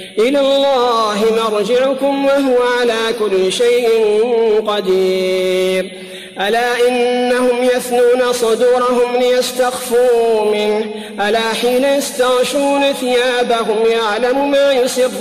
إلى الله مرجعكم وهو على كل شيء قدير. ألا إنهم يثنون صدورهم ليستخفوا منه ألا حين يستغشون ثيابهم يعلم ما يسرون